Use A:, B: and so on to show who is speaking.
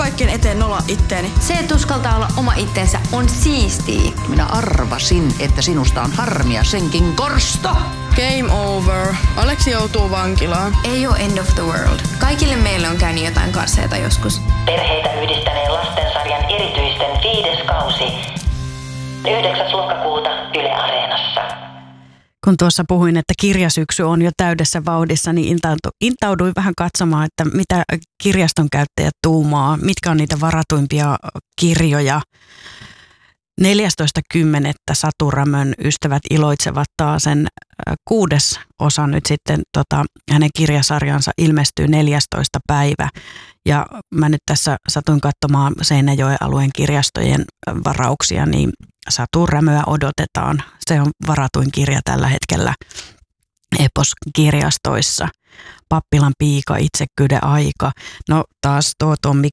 A: kaikkien eteen nolla itteeni.
B: Se, että uskaltaa olla oma itsensä, on siistiä.
C: Minä arvasin, että sinusta on harmia senkin korsto.
A: Game over. Aleksi joutuu vankilaan.
B: Ei ole end of the world. Kaikille meille on käynyt jotain karseeta joskus.
D: Perheitä yhdistäneen lastensarjan erityisten 5. kausi. 9. lokakuuta Yle Areenassa.
E: Kun tuossa puhuin, että kirjasyksy on jo täydessä vauhdissa, niin intauduin vähän katsomaan, että mitä kirjaston käyttäjät tuumaa, mitkä on niitä varatuimpia kirjoja. 14.10. Satu Rämön ystävät iloitsevat taas sen 6. osa nyt sitten hänen kirjasarjansa ilmestyy 14. päivä. Ja mä nyt tässä satuin katsomaan Seinäjoen alueen kirjastojen varauksia, niin Satu Rämöä odotetaan. Se on varatuin kirja tällä hetkellä Epos-kirjastoissa. Pappilan piika, itsekkyyden aika. No taas tuo Tommi